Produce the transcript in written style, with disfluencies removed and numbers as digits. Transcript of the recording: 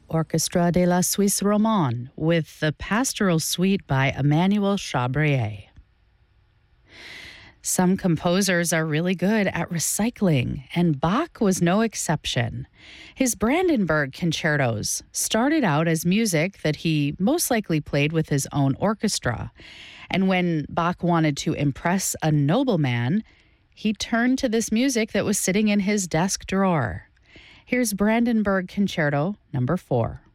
Orchestra de la Suisse Romande with the Pastoral Suite by Emmanuel Chabrier. Some composers are really good at recycling, and Bach was no exception. His Brandenburg concertos started out as music that he most likely played with his own orchestra. And when Bach wanted to impress a nobleman, he turned to this music that was sitting in his desk drawer. Here's Brandenburg Concerto No. 4.